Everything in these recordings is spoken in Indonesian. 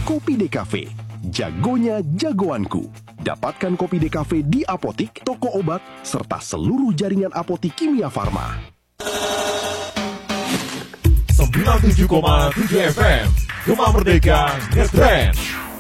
Kopi DKV, jagonya jagoanku. Dapatkan Kopi DKV di apotik, toko obat, serta seluruh jaringan apotik Kimia Farma. 97,7 FM Gema Merdeka Ngetrend.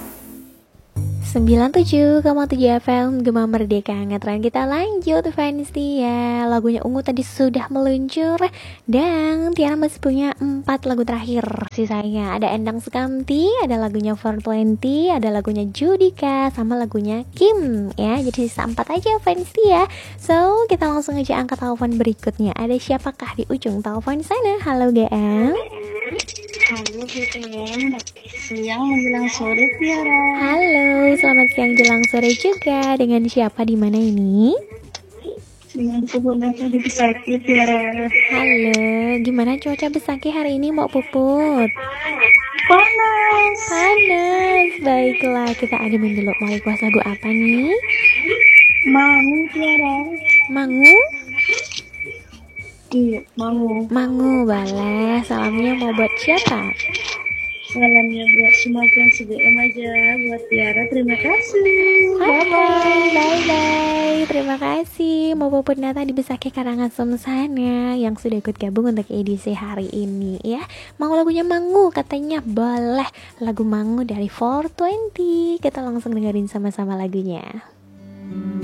97,7 FM Gema Merdeka Ngetrend. Kita lanjut fans Tia. Lagunya Ungu tadi sudah meluncur dan Tiara masih punya 4 lagu terakhir. Sisanya ada Endang Sukamti, ada lagunya 420, ada lagunya Judika, sama lagunya Kim ya. Jadi sisa 4 aja fans Tia. So kita langsung aja angkat telepon berikutnya. Ada siapakah di ujung telepon sana? Halo GM. Halo GM, siang menjelang sore Tiara. Halo, selamat siang jelang sore juga. Dengan siapa di mana ini? Dengan Puput Nata di Besaki Tiara. Halo, gimana cuaca Besaki hari ini Mbak Puput? Panas. Panas. Baiklah, kita ademin dulu. Mau request lagu apa nih? Mangu Tiara. Mangu? Iya, Mangu. Mangu, boleh. Salamnya mau buat siapa? Salamnya buat semua fans GM aja, buat Tiara. Terima kasih. Bye-bye. Terima kasih Mau Puput Nata di Besaki Karangasem sana yang sudah ikut gabung untuk edisi hari ini ya. Mau lagunya Mangu katanya boleh. Lagu Mangu dari 420. Kita langsung dengerin sama-sama lagunya.